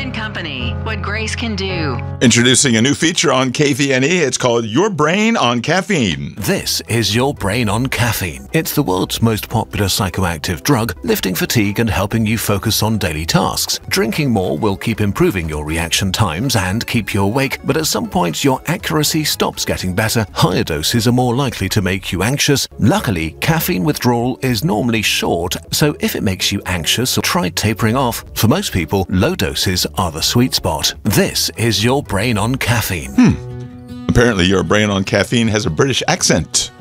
and Company, what Grace can do. Introducing a new feature on KVNE. It's called Your Brain on Caffeine. This is Your Brain on Caffeine. It's the world's most popular psychoactive drug, lifting fatigue and helping you focus on daily tasks. Drinking more will keep improving your reaction times and keep you awake, but at some point your accuracy stops getting better. Higher doses are more likely to make you anxious. Luckily, caffeine withdrawal is normally short, so if it makes you anxious, try tapering off. For most people, low doses are the sweet spot. This is Your Brain on Caffeine. Apparently, Your Brain on Caffeine has a British accent.